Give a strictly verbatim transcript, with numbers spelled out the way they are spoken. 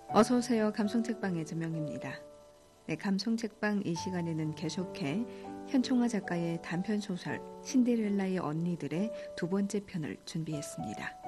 어서 오세요. 감성책방의 조명입니다. 네, 감성책방 이 시간에는 계속해 현총아 작가의 단편소설 신데렐라의 언니들의 두 번째 편을 준비했습니다.